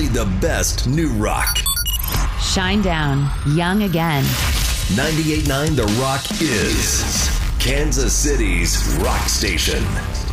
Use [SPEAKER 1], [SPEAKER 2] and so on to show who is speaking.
[SPEAKER 1] the best new rock.
[SPEAKER 2] Shine Down, Young Again.
[SPEAKER 1] 98.9 The Rock is Kansas City's rock station.